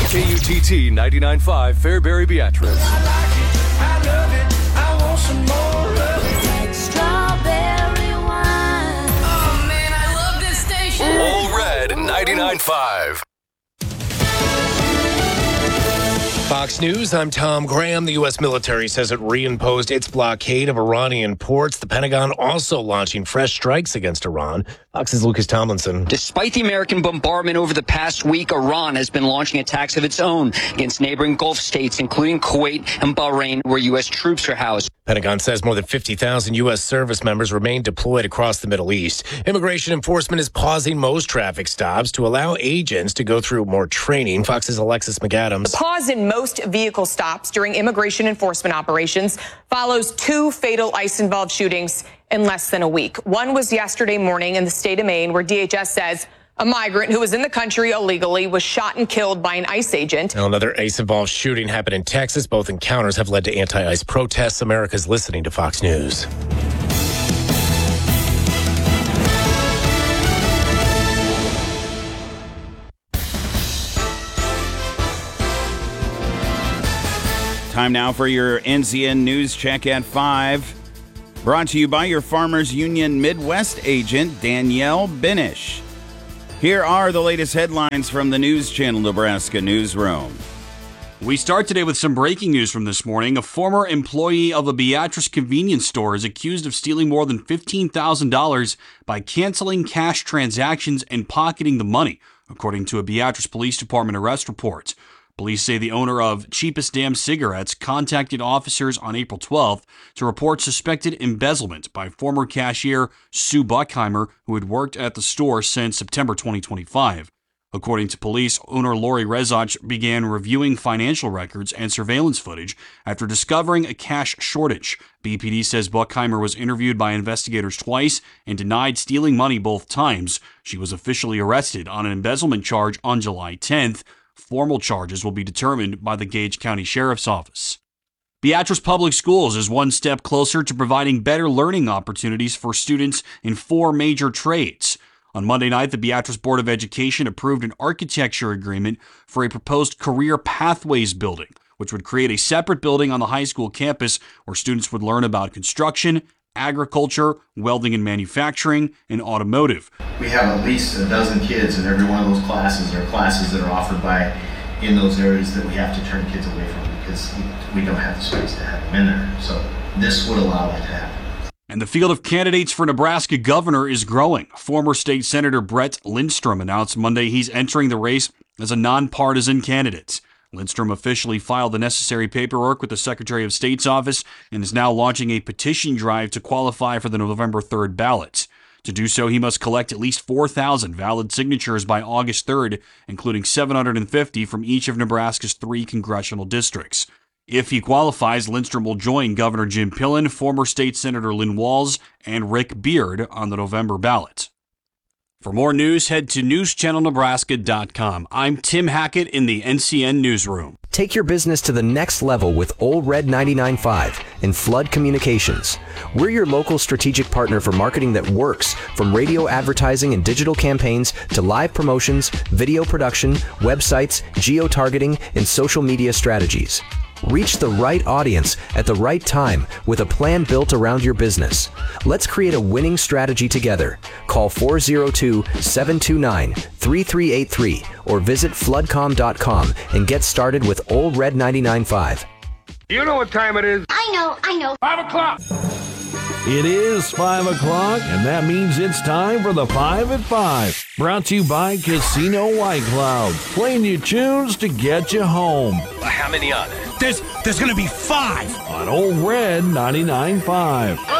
KUTT 99.5 Fairbury Beatrice. I like it, I love it, I want some more of it. Strawberry wine. Oh man, I love this station. All Red 99.5. Fox News, I'm Tom Graham. The U.S. military says it reimposed its blockade of Iranian ports. The Pentagon also launching fresh strikes against Iran. Fox's Lucas Tomlinson. Despite the American bombardment over the past week, Iran has been launching attacks of its own against neighboring Gulf states, including Kuwait and Bahrain, where U.S. troops are housed. Pentagon says more than 50,000 U.S. service members remain deployed across the Middle East. Immigration enforcement is pausing most traffic stops to allow agents to go through more training. Fox's Alexis McAdams. The pause in most vehicle stops during immigration enforcement operations follows 2 fatal ICE-involved shootings in less than a week. One was yesterday morning in the state of Maine, where DHS says a migrant who was in the country illegally was shot and killed by an ICE agent. Now, another ICE-involved shooting happened in Texas. Both encounters have led to anti-ICE protests. America's listening to Fox News. Time now for your NCN News Check at 5. Brought to you by your Farmers Union Midwest agent, Danielle Benish. Here are the latest headlines from the News Channel Nebraska newsroom. We start today with some breaking news from this morning. A former employee of a Beatrice convenience store is accused of stealing more than $15,000 by canceling cash transactions and pocketing the money, according to a Beatrice Police Department arrest report. Police say the owner of Cheapest Damn Cigarettes contacted officers on April 12th to report suspected embezzlement by former cashier Sue Buckheimer, who had worked at the store since September 2025. According to police, owner Lori Rezach began reviewing financial records and surveillance footage after discovering a cash shortage. BPD says Buckheimer was interviewed by investigators twice and denied stealing money both times. She was officially arrested on an embezzlement charge on July 10th. Formal charges will be determined by the Gage County Sheriff's Office. Beatrice Public Schools is one step closer to providing better learning opportunities for students in 4 major trades. On Monday night, the Beatrice Board of Education approved an architecture agreement for a proposed career pathways building, which would create a separate building on the high school campus where students would learn about construction, agriculture, welding and manufacturing, and automotive. We have at least a dozen kids in every one of those classes, or classes that are offered in those areas that we have to turn kids away from because we don't have the space to have them in there. So this would allow that to happen. And the field of candidates for Nebraska governor is growing. Former State Senator Brett Lindstrom announced Monday he's entering the race as a nonpartisan candidate. Lindstrom officially filed the necessary paperwork with the Secretary of State's office and is now launching a petition drive to qualify for the November 3rd ballot. To do so, he must collect at least 4,000 valid signatures by August 3rd, including 750 from each of Nebraska's 3 congressional districts. If he qualifies, Lindstrom will join Governor Jim Pillen, former State Senator Lynn Walz, and Rick Beard on the November ballot. For more news, head to newschannelnebraska.com. I'm Tim Hackett in the NCN Newsroom. Take your business to the next level with Old Red 99.5 and Flood Communications. We're your local strategic partner for marketing that works, from radio advertising and digital campaigns to live promotions, video production, websites, geo-targeting, and social media strategies. Reach the right audience at the right time with a plan built around your business. Let's create a winning strategy together. Call 402-729-3383 or visit floodcom.com and get started with Old Red 99.5. You know what time it is? I know. 5 o'clock. It is 5 o'clock, and that means it's time for the 5 at 5. Brought to you by Casino White Cloud. Playing you tunes to get you home. How many are there? There's going to be 5. On Old Red 99.5.